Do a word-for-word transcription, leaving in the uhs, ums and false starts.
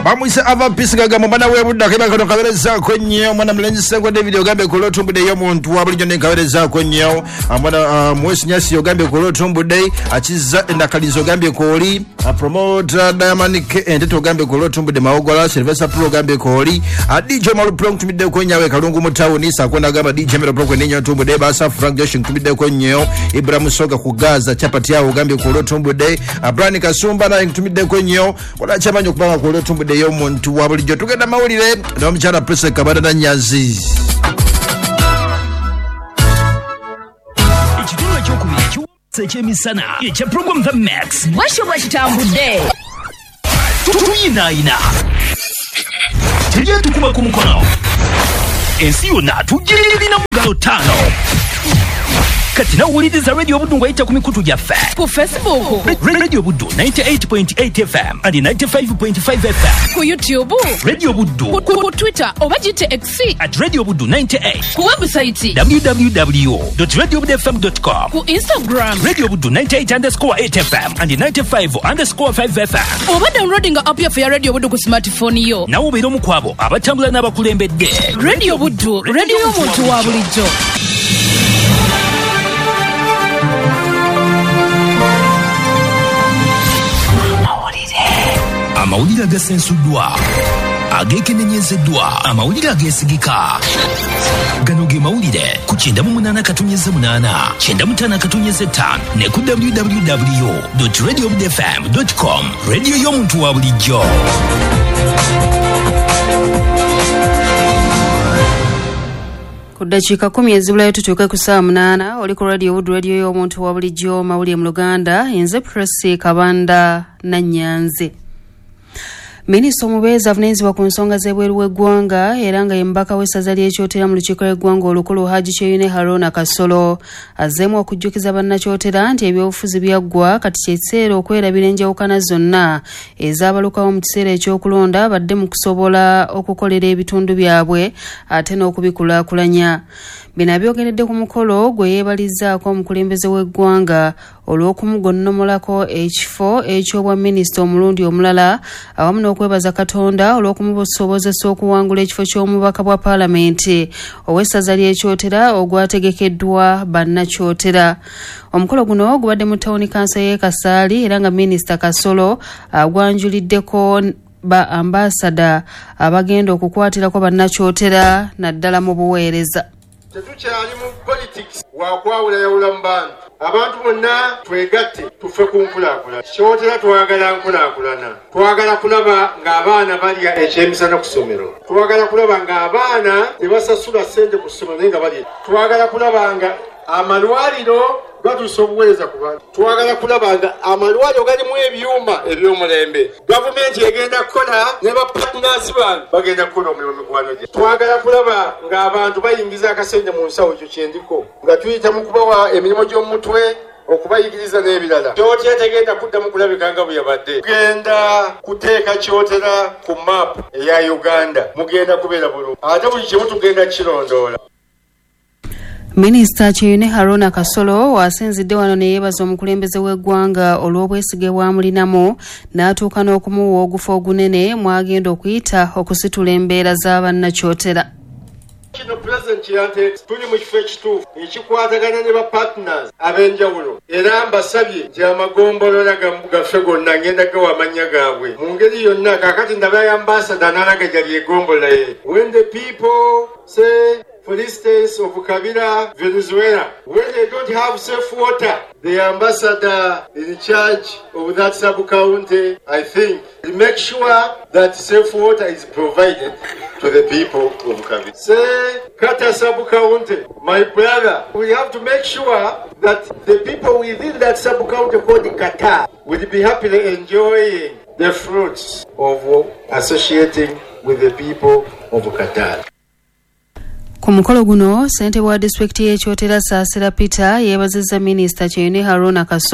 Bamwise ava pisigaga mwana we budda keba kono kabereza kwenye mwana mlenzi sengwa David Ogambe kuloto mbude yo muntu wabulijo ne kabereza kwenye mwana mwesi nyasi Ogambe kuloto mbude achiza endakalizo Ogambe koli promoter Diamond Endeto Ogambe kuloto mbude maogola Sylvester Pro Ogambe koli D J Malu Pro mtumide kwenye we kalungu mutauni sakwenda gamba D J Mero Pro kwenye nyo tumbude basa Frank Josh mtumide kwenye Ibrahim Soga kugaza chapati ya Ogambe kuloto mbude Abrani Kasumba na mtumide kwenye wala chamanyo kubanga kuloto mbude yo muntu wabulijo tugenda mawulire no mchana press kabada na nyazi Ichitulwa chokubiri chu sechemisana echa program the max washo bashitambude tuyina ina tujye tukuma ku mukono ensi yonna tugirira mugalo tano kati na uwuliriza Radio Buddu ngwayita ku mikutu gyaffe ku Facebook Radio Buddu ninety-eight point eight F M and ninety-five point five F M ku YouTube Radio Buddu ku Twitter oba jite X at Radio Buddu ninety-eight ku website w w w dot radio buddu f m dot com ku Instagram Radio Buddu ninety-eight underscore eight F M and ninety-five underscore five F M oba downloading app ya Radio Buddu ku smartphone yo na ubero mukwabo abatambula n'abakulembedde Radio Buddu radio y'omuntu wa bulijjo amawulire agasensuddwa agekenenyezeddwa amawulire agesigika gano ge mawulire ku kyenda mu munaana katonyeze munaana kyenda mu ttaano katonyeze ttaano ne ku w w w dot radio buddu f m dot com radio y'omuntu wa bulijjo. Kudakiika kumi ezibulayo tutuuke ku saa munaana oli ku Radio Buddu radio y'omuntu wa bulijjo mawulire mu Luganda enze Press Kabanda na Nyanze. Minisita omubeezi avunaanyizibwa ku nsonga z'ebweru w'eggwanga era nga yembaka w'essaza ly'ekyotera mu lukiiko lw'eggwanga olukulu Hajji Kyeyune Haruna Kasolo azzeemu okujjukiza bannakyotera nti ebyobufuzi byaggwa kati kyekiseera okwerabira enjawukana zonna ezaabalukawo mu kiseera ekyokulonda badde mu kusobola okukolera ebitundu byabwe ate n'okubikulaakulanya. Bino abyogeredde ku mukolo gwe yeebalizaako omukulembeze w'eggwanga olw'okumugonnomolako ekifo eky'obwa minisita omulundi omulala awamu n'okwebaza Katonda olw'okumusobozesa okuwangula ekifo ky'omubaka bwa paalamenti ow'essaza ly'ekyotera ogwategekeddwa bannakyotera. Omukolo guno gubadde mu ttawuni kansa y'e Kasaali era nga minisita Kasolo agwanjuliddeko ba ambasada abagenda okukwatirako bannakyotera naddala mu buweereza. Tetukyali mu politics wakwawula yawula mu bantu. Abantu bonna twegatte tufe ku nkulaakulana. Kyotera twagala nkulaakulana. Twagala kulaba ng'abaana balya ekyemisana ku ssomero. Twagala kulaba ng'abaana tebasasula ssente ku ssomero naye nga balya. Twagala kulaba nga amalwaliro gatuusa obuweereza ku bantu. Twagala kulaba nga amalwaliro galimu ebyuma eby'omulembe. Gavumenti egenda kukola ne bapatinazi bantu bagenda kukola omulimu mikwano gye. Twagala kulaba ng'abantu bayingiza akasente mu nsawo ekyo kyendiko nga tuyita mu kubawa emirimu gy'omutwe okubayigiriza n'ebirala. Kyotera tegenda kuddamu kulabika nga bwe yabadde. Tugenda kuteeka Kyotera ku maapu eya Uganda mugenda kubeera bulungi ate buli kimu tugenda kirondoola. Minisita Kyeyune Haruna Kasolo wasinzidde wano ne yeebaza omukulembeze w'eggwanga olw'obwesige bwamulinamu n'atuuka n'okumuwa ogufa ogunene mwagenda okuyita okusitula embeera z'abannakyotera. Kino President yante tuli mu kifo ekituufu ekikwatagana ne ba partners ab'enjawulo era mbasabye nti amagombolola gaffe gonna ngenda gawa amannya gaabwe mu ngeri yonna kaakati ndaba ya ambassador n'alaga gyali eggombola ye. When the people say, for instance, of Kabila, Venezuela, when they don't have safe water, the ambassador in charge of that sub-county, I think, will make sure that safe water is provided to the people of Kabila. Say, Kata sub-county, my brother, we have to make sure that the people within that sub-county called Qatar will be happily enjoying the fruits of associating with the people of Qatar. Ku mukolo guno ssentebe wa disitulikiti y'ekyotera Saasira Peter yeebazizza minisita Kyeyune Haruna Kasolo